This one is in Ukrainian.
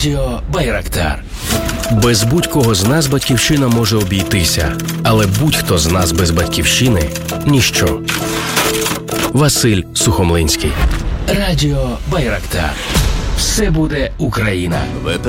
Радіо Байрактар. Без будь-кого з нас батьківщина може обійтися, але будь-хто з нас без батьківщини – ніщо. Василь Сухомлинський. Радіо Байрактар. Все буде Україна.